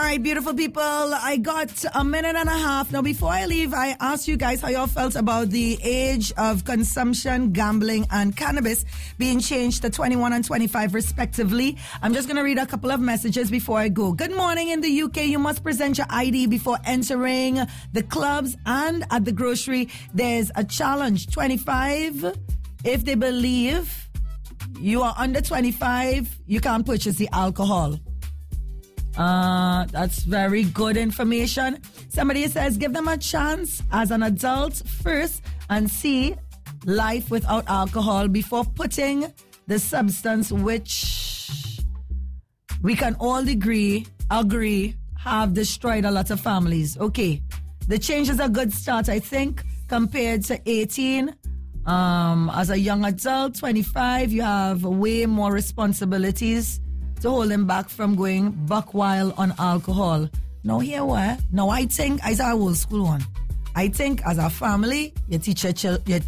right, beautiful people. I got a minute and a half. Now, before I leave, I asked you guys how y'all felt about the age of consumption, gambling, and cannabis being changed to 21 and 25 respectively. I'm just going to read a couple of messages before I go. Good morning. In the UK, you must present your ID before entering the clubs, and at the grocery, there's a challenge. 25, if they believe you are under 25, you can't purchase the alcohol. That's very good information. Somebody says, give them a chance as an adult first and see life without alcohol before putting the substance which we can all agree have destroyed a lot of families. Okay, the change is a good start, I think, compared to 18. As a young adult, 25, you have way more responsibilities to hold them back from going buck wild on alcohol. Now here what? Now I think, as our old school one, I think as a family, you teach your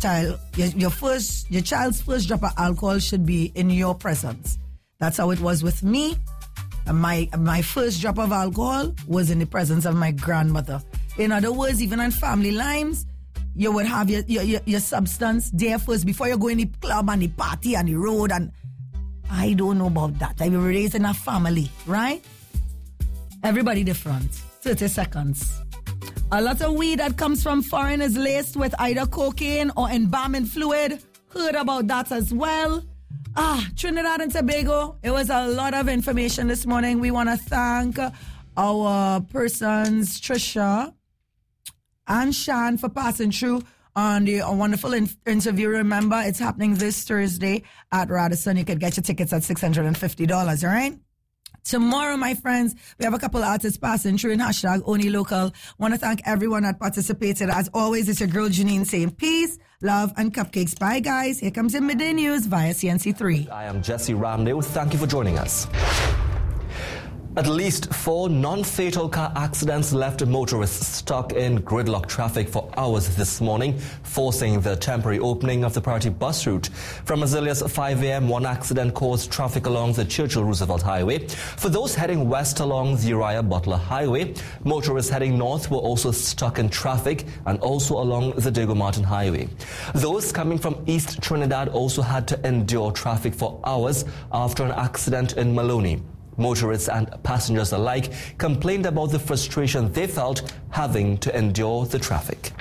child's first drop of alcohol should be in your presence. That's how it was with me. My first drop of alcohol was in the presence of my grandmother. In other words, even on family lines, you would have your substance there first before you go in the club and the party and the road. And I don't know about that. I was raised in a family, right? Everybody different. 30 seconds. A lot of weed that comes from foreign is laced with either cocaine or embalming fluid. Heard about that as well. Trinidad and Tobago. It was a lot of information this morning. We want to thank our persons, Trisha and Shan, for passing through on the wonderful interview. Remember, it's happening this Thursday at Radisson. You could get your tickets at $650, all right? Tomorrow, my friends, we have a couple artists passing through in hashtag Only Local. Want to thank everyone that participated. As always, it's your girl Janine saying peace, love, and cupcakes. Bye, guys. Here comes the midday news via CNC3. I am Jesse Ramdale. Thank you for joining us. At least 4 non-fatal car accidents left motorists stuck in gridlock traffic for hours this morning, forcing the temporary opening of the priority bus route. From as early as 5 a.m., one accident caused traffic along the Churchill-Roosevelt Highway. For those heading west along the Uriah Butler Highway, motorists heading north were also stuck in traffic and also along the Diego Martin Highway. Those coming from East Trinidad also had to endure traffic for hours after an accident in Maloney. Motorists and passengers alike complained about the frustration they felt having to endure the traffic.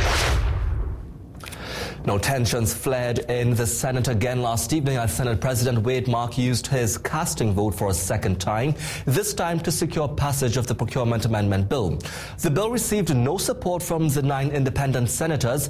Now, tensions flared in the Senate again last evening as Senate President Wade Mark used his casting vote for a second time, this time to secure passage of the Procurement Amendment Bill. The bill received no support from the 9 independent senators,